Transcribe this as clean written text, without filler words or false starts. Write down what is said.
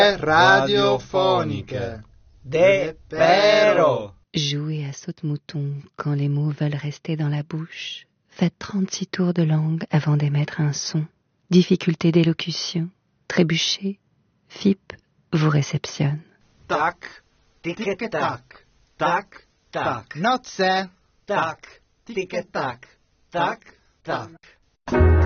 radiophonique. Des pero. Jouez à saute-mouton quand les mots veulent rester dans la bouche. Faites 36 tours de langue avant d'émettre un son. Difficulté d'élocution. Trébuchez. FIP vous réceptionne. Tac, tic-tac, tac, tac. Noce. Tac, tic-tac, tac, tac.